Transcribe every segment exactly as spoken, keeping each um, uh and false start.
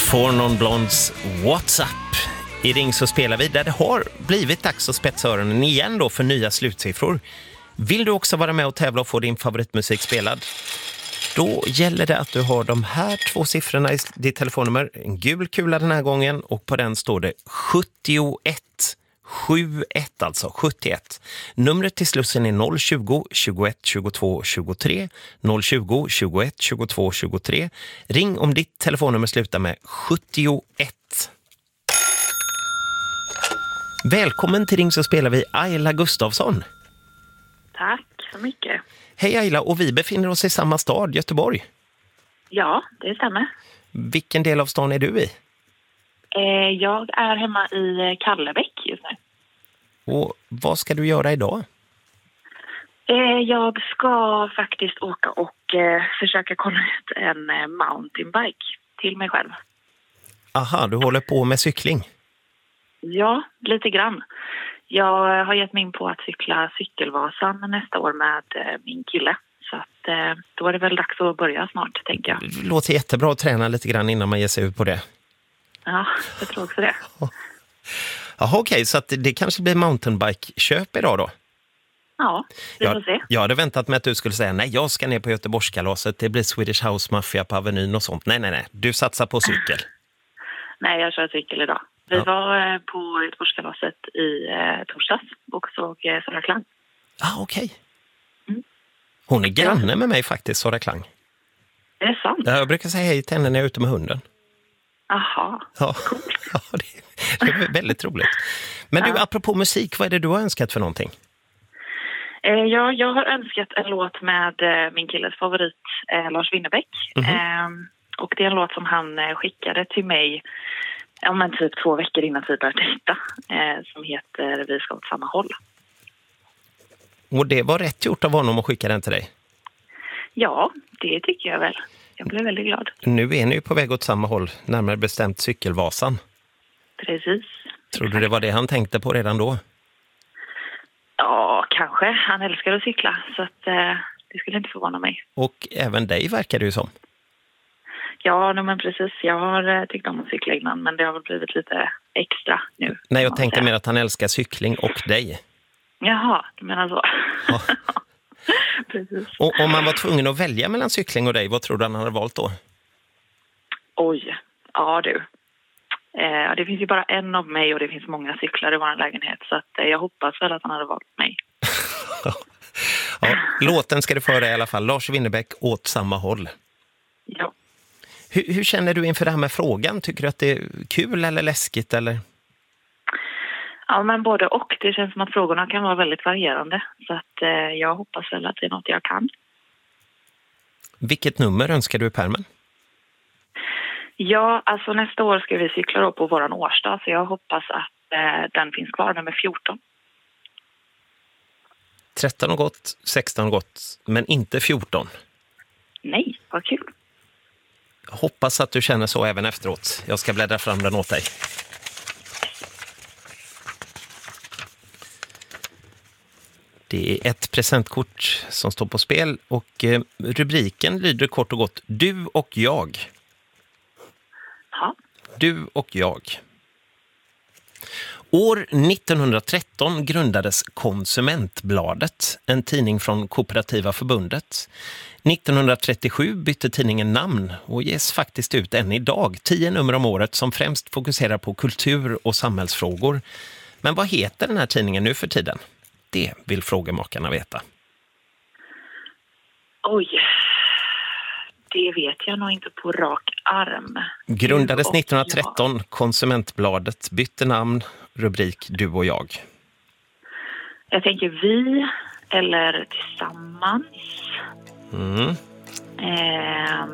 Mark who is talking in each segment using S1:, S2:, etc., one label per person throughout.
S1: Four Non Blondes What's Up. I Ring så spelar vi där det har blivit dags att spetsa öronen igen då för nya slutsiffror. Vill du också vara med och tävla och få din favoritmusik spelad? Då gäller det att du har de här två siffrorna i ditt telefonnummer. En gul kula den här gången och på den står det sjuttioett. sjuttioett alltså, sjuttioett. Numret till Slussen är noll tjugo, tjugoett, tjugotvå, tjugotre. noll tjugo, tjugoett, tjugotvå, tjugotre. Ring om ditt telefonnummer slutar med sjuttioett. Välkommen till Ring så spelar vi Ayla Gustafsson.
S2: Tack så mycket.
S1: Hej Ayla, och vi befinner oss i samma stad, Göteborg.
S2: Ja, det stämmer.
S1: Vilken del av stan är du i?
S2: Eh, jag är hemma i Kallebäck just nu.
S1: Och vad ska du göra idag?
S2: Eh, jag ska faktiskt åka och eh, försöka kolla ut en eh, mountainbike till mig själv.
S1: Aha, du håller på med cykling.
S2: Ja, lite grann. Jag har gett mig in på att cykla Cykelvasan nästa år med eh, min kille. Så att, eh, då är det väl dags att börja snart, tänker jag.
S1: Det låter jättebra att träna lite grann innan man ger sig ut på det.
S2: Ja, jag tror också det.
S1: Jaha, okej, okay, så att det kanske blir mountainbike-köp idag då?
S2: Ja, vi får se.
S1: Jag, jag hade väntat mig att du skulle säga nej, jag ska ner på Göteborgskalaset, det blir Swedish House Mafia på Avenyn och sånt. Nej, nej, nej, du satsar på cykel.
S2: Nej, jag kör cykel idag. Vi
S1: ja.
S2: var eh, på Göteborgskalaset i eh, torsdags och såg eh, Sara Klang.
S1: Ah, okej. Okay.
S2: Mm.
S1: Hon är granne med mig faktiskt, Sara Klang.
S2: Är det sant?
S1: Jag brukar säga hej till henne när jag är ute med hunden.
S2: Aha,
S1: ja.
S2: coolt.
S1: Ja, det, det är väldigt roligt. Men du, ja. apropå musik, vad är det du har önskat för någonting?
S2: Eh, ja, jag har önskat en låt med eh, min killes favorit, eh, Lars Winnerbäck. Mm-hmm. Eh, och det är en låt som han eh, skickade till mig ja, men typ två veckor innan vi började dejta. Eh, som heter Vi ska åt samma håll.
S1: Och det var rätt gjort av honom att skicka den till dig?
S2: Ja, det tycker jag väl. Jag blev väldigt glad.
S1: Nu är ni ju på väg åt samma håll, närmare bestämt Cykelvasan.
S2: Precis.
S1: Tror du det var det han tänkte på redan då?
S2: Ja, kanske. Han älskar att cykla, så att, eh, det skulle inte förvåna mig.
S1: Och även dig verkar det ju som.
S2: Ja, no, men precis. Jag har eh, tyckt om att cykla innan, men det har väl blivit lite extra nu.
S1: Nej, jag tänkte mer att han älskar cykling och dig.
S2: Jaha, du menar så.
S1: Ja.
S2: Precis.
S1: Och om man var tvungen att välja mellan cykling och dig, vad tror du han hade valt då?
S2: Oj, ja du. Eh, det finns ju bara en av mig och det finns många cyklar i vår lägenhet. Så att, eh, jag hoppas väl att han hade valt mig.
S1: Ja, låten ska du föra i alla fall. Lars Winnerbäck åt samma håll.
S2: Ja.
S1: Hur, hur känner du inför det här med frågan? Tycker du att det är kul eller läskigt? Eller?
S2: Ja, men både och. Det känns som att frågorna kan vara väldigt varierande. Så att, eh, jag hoppas väl att det är något jag kan.
S1: Vilket nummer önskar du i pärmen?
S2: Ja, alltså nästa år ska vi cykla då på våran årsdag. Så jag hoppas att eh, den finns kvar, nummer fjorton.
S1: tretton har gått, sexton har gått, men inte fjorton.
S2: Nej, vad kul.
S1: Jag hoppas att du känner så även efteråt. Jag ska bläddra fram den åt dig. Det är ett presentkort som står på spel och eh, rubriken lyder kort och gott Du och jag.
S2: Ja.
S1: Du och jag. År nittonhundratretton grundades Konsumentbladet, en tidning från Kooperativa förbundet. nittonhundratrettiosju bytte tidningen namn och ges faktiskt ut än idag, tio nummer om året som främst fokuserar på kultur och samhällsfrågor. Men vad heter den här tidningen nu för tiden? Det vill frågemakarna veta.
S2: Oj, det vet jag nog inte på rak arm.
S1: Grundades nittonhundratretton, Konsumentbladet, bytte namn, rubrik Du och jag.
S2: Jag tänker vi eller tillsammans.
S1: Mm.
S2: Eh,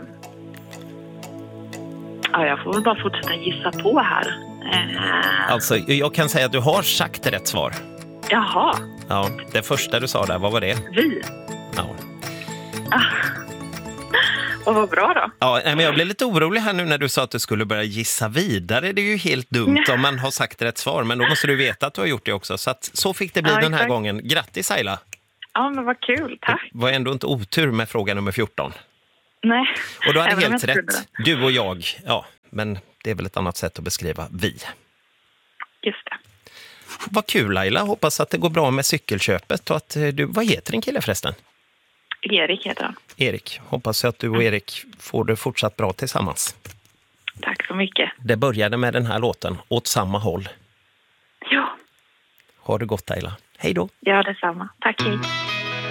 S2: ja, jag får väl bara fortsätta gissa på här. Eh,
S1: Alltså, jag kan säga att du har sagt rätt svar.
S2: Jaha.
S1: Ja, det första du sa där, vad var det?
S2: Vi.
S1: Ja.
S2: Ah. Och vad bra då.
S1: Ja, men jag blev lite orolig här nu när du sa att du skulle börja gissa vidare. Det är ju helt dumt om man har sagt rätt svar, men då måste du veta att du har gjort det också. Så, att, så fick det bli
S2: ja,
S1: den här
S2: exakt.
S1: gången. Grattis Ayla!
S2: Ja, men vad kul, tack.
S1: Det var ändå inte otur med fråga nummer fjorton.
S2: Nej.
S1: Och du hade
S2: Även
S1: helt rätt. Du och jag, ja, men det är väl ett annat sätt att beskriva vi.
S2: Just det.
S1: Vad kul Laila, hoppas att det går bra med cykelköpet och att du, vad heter din kille förresten?
S2: Erik heter han.
S1: Erik, hoppas att du och Erik får det fortsatt bra tillsammans.
S2: Tack så mycket.
S1: Det började med den här låten, Åt samma håll.
S2: Ja.
S1: Ha det gott Laila. Hej då.
S2: Ja, detsamma. Tack, hej.